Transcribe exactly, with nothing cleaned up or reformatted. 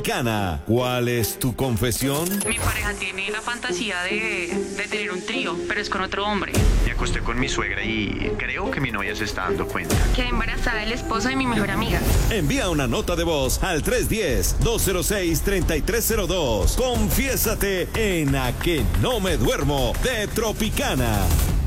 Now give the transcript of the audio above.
Cana, ¿cuál es tu confesión? Mi pareja tiene la fantasía de, de tener un trío, pero es con otro hombre. Me acosté con mi suegra y creo que mi novia se está dando cuenta. Quedé embarazada del esposo de mi mejor amiga. Envía una nota de voz al tres uno cero, dos cero seis, tres tres cero dos. Confiésate en A Que No Me Duermo de Tropicana.